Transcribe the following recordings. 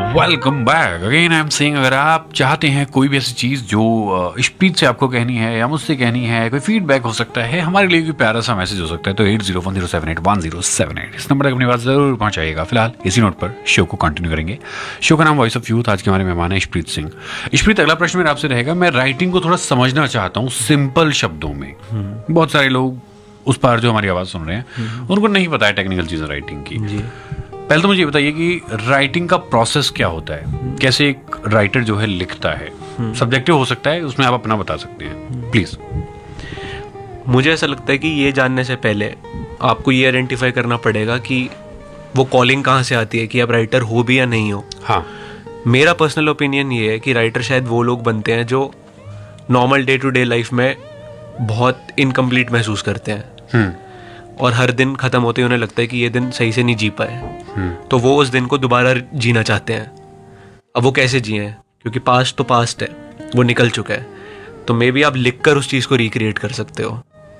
Welcome back again. I am saying, अगर आप चाहते हैं कोई भी ऐसी चीज़ जो स्पीड से आपको कहनी है या मुझसे कहनी है, कोई फीडबैक हो सकता है, हमारे लिए कोई प्यारा सा मैसेज हो सकता है, तो 8010781078 इस नंबर तक अपनी बात जरूर पहुंचाइएगा। फिलहाल इसी नोट पर शो को कंटिन्यू करेंगे। शो का नाम वॉइस ऑफ यूथ। आज के हमारे मेहमान है इशप्रीत सिंह। इशप्रीत, अगला प्रश्न मेरा आपसे रहेगा, मैं राइटिंग को थोड़ा समझना चाहता हूँ सिंपल शब्दों में। बहुत सारे लोग उस पार जो हमारी आवाज़ सुन रहे हैं उनको नहीं पता है टेक्निकल चीज़ें राइटिंग की। पहले तो मुझे बताइए कि राइटिंग का प्रोसेस क्या होता है, कैसे एक राइटर जो है लिखता है। सब्जेक्टिव हो सकता है, उसमें आप अपना बता सकते हैं प्लीज। मुझे ऐसा लगता है कि ये जानने से पहले आपको ये आइडेंटिफाई करना पड़ेगा कि वो कॉलिंग कहाँ से आती है, कि आप राइटर हो भी या नहीं हो। हाँ, मेरा पर्सनल ओपिनियन ये है कि राइटर शायद वो लोग बनते हैं जो normal day to day life में बहुत इनकम्प्लीट महसूस करते हैं और हर दिन खत्म होते ही उन्हें लगता है कि ये दिन सही से नहीं जी पाए, तो वो उस दिन को दोबारा जीना चाहते हैं। अब वो कैसे जिए, क्योंकि पास्ट तो पास्ट है, वो निकल चुका है। तो मे बी आप लिखकर उस चीज को रिक्रिएट कर सकते हो।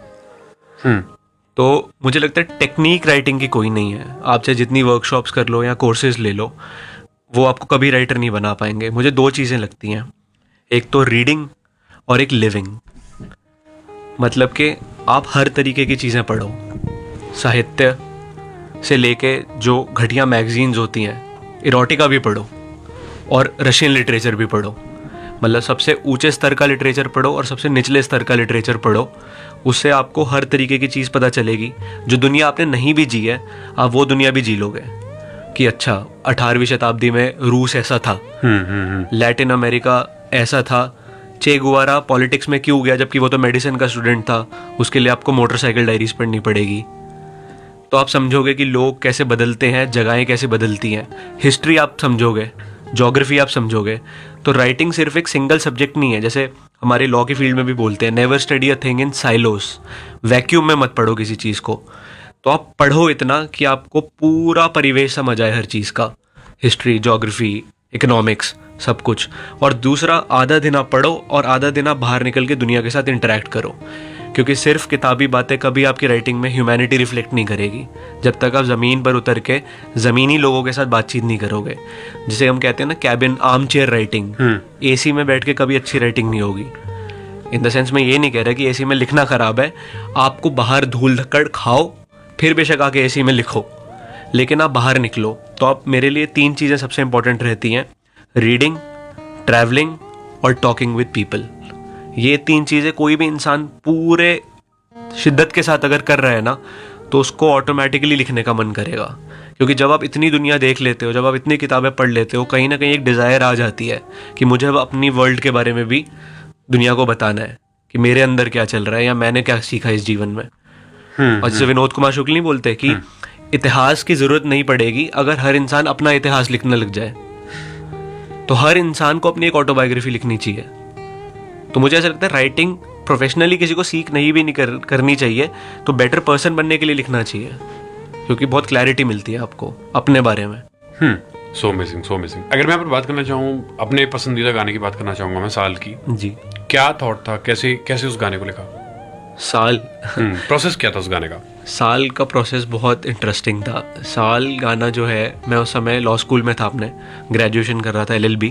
तो मुझे लगता है टेक्निक राइटिंग की कोई नहीं है। आप चाहे जितनी वर्कशॉप्स कर लो या कोर्सेज ले लो, वो आपको कभी राइटर नहीं बना पाएंगे। मुझे दो चीजें लगती हैं, एक तो रीडिंग और एक लिविंग। मतलब कि आप हर तरीके की चीज़ें पढ़ो, साहित्य से लेके जो घटिया मैगजीन्स होती हैं, इरोटिका भी पढ़ो और रशियन लिटरेचर भी पढ़ो। मतलब सबसे ऊंचे स्तर का लिटरेचर पढ़ो और सबसे निचले स्तर का लिटरेचर पढ़ो। उससे आपको हर तरीके की चीज़ पता चलेगी। जो दुनिया आपने नहीं भी जी है, आप वो दुनिया भी जी लोगे कि अच्छा 18वीं शताब्दी में रूस ऐसा था, लैटिन अमेरिका ऐसा था, चे गुवारा पॉलिटिक्स में क्यों गया जबकि वो तो मेडिसिन का स्टूडेंट था, उसके लिए आपको मोटरसाइकिल डायरीज पढ़नी पड़ेगी। तो आप समझोगे कि लोग कैसे बदलते हैं, जगहें कैसे बदलती हैं, हिस्ट्री आप समझोगे, ज्योग्राफी आप समझोगे। तो राइटिंग सिर्फ एक सिंगल सब्जेक्ट नहीं है। जैसे हमारे लॉ की फील्ड में भी बोलते हैं, never study a thing in silos. Vacuum में मत पढ़ो किसी चीज़ को। तो आप पढ़ो इतना कि आपको पूरा परिवेश समझ आए हर चीज़ का, हिस्ट्री, ज्योग्राफी, इकोनॉमिक्स, सब कुछ। और दूसरा, आधा दिन आप पढ़ो और आधा दिन आप बाहर निकल के दुनिया के साथ इंटरेक्ट करो, क्योंकि सिर्फ किताबी बातें कभी आपकी राइटिंग में ह्यूमैनिटी रिफ्लेक्ट नहीं करेगी जब तक आप ज़मीन पर उतर के ज़मीनी लोगों के साथ बातचीत नहीं करोगे। जिसे हम कहते हैं ना cabin arm chair writing. AC में बैठ के कभी अच्छी राइटिंग नहीं होगी। इन द सेंस मैं ये नहीं कह रहा कि एसी में लिखना ख़राब है, आपको बाहर धूल धक्कड़ खाओ फिर बेशक आके एसी में लिखो, लेकिन आप बाहर निकलो। तो आप, मेरे लिए 3 चीज़ें सबसे इंपॉर्टेंट रहती हैं, रीडिंग, ट्रैवलिंग और टॉकिंग विद पीपल। ये 3 चीज़ें कोई भी इंसान पूरे शिद्दत के साथ अगर कर रहा है ना, तो उसको ऑटोमेटिकली लिखने का मन करेगा। क्योंकि जब आप इतनी दुनिया देख लेते हो, जब आप इतनी किताबें पढ़ लेते हो, कहीं ना कहीं एक डिज़ायर आ जाती है कि मुझे अब अपनी वर्ल्ड के बारे में भी दुनिया को बताना है कि मेरे अंदर क्या चल रहा है या मैंने क्या सीखा इस जीवन में। और जैसे विनोद कुमार शुक्ल नहीं बोलते कि इतिहास की जरूरत नहीं पड़ेगी अगर हर इंसान अपना इतिहास लिखने लग जाए। तो हर इंसान को अपनी एक ऑटोबायोग्राफी लिखनी चाहिए। तो मुझे ऐसा लगता है राइटिंग प्रोफेशनली किसी को सीख नहीं करनी चाहिए, तो बेटर पर्सन बनने के लिए लिखना चाहिए, क्योंकि बहुत क्लैरिटी मिलती है आपको अपने बारे में। So amazing, so amazing. अगर मैं आप बात करना चाहूँ, अपने पसंदीदा गाने की बात करना चाहूंगा मैं, साल की जी, क्या थॉट था, कैसे उस गाने को लिखा? साल प्रोसेस क्या था उस गाने का? साल का प्रोसेस बहुत इंटरेस्टिंग था। साल गाना जो है, मैं उस समय लॉ स्कूल में था, अपने ग्रेजुएशन कर रहा था LLB,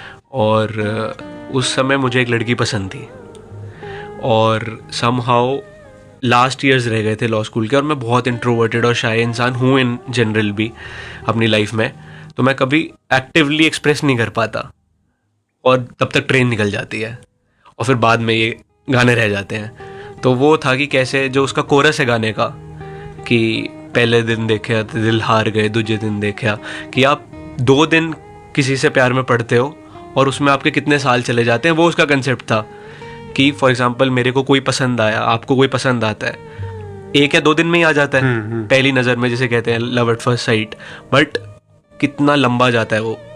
और उस समय मुझे एक लड़की पसंद थी और समहाउ लास्ट ईयर्स रह गए थे लॉ स्कूल के, और मैं बहुत इंट्रोवर्टेड और शाय इंसान हूँ इन जनरल भी अपनी लाइफ में। तो मैं कभी एक्टिवली एक्सप्रेस नहीं कर पाता और तब तक ट्रेन निकल जाती है और फिर बाद में ये गाने रह जाते हैं। तो वो था कि कैसे जो उसका कोरस है गाने का, कि पहले दिन देखा तो दिल हार गए, दूसरे दिन देखा, कि आप 2 दिन किसी से प्यार में पड़ते हो और उसमें आपके कितने साल चले जाते हैं। वो उसका कंसेप्ट था कि फॉर एग्जांपल मेरे को कोई पसंद आया, आपको कोई पसंद आता है, 1 या 2 दिन में ही आ जाता है पहली नज़र में, जिसे कहते हैं love at first sight. But कितना लंबा जाता है वो